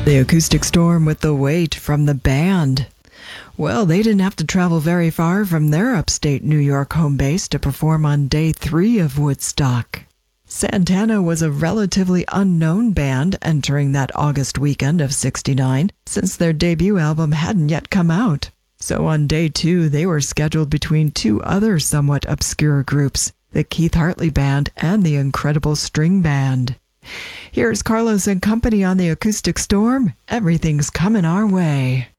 The Acoustic Storm with The Weight from the band. Well, they didn't have to travel very far from their upstate New York home base to perform on day 3 of Woodstock. Santana was a relatively unknown band entering that August weekend of '69, since their debut album hadn't yet come out. So on day 2, they were scheduled between 2 other somewhat obscure groups, the Keith Hartley Band and the Incredible String Band. Here's Carlos and Company on the Acoustic Storm. Everything's coming our way.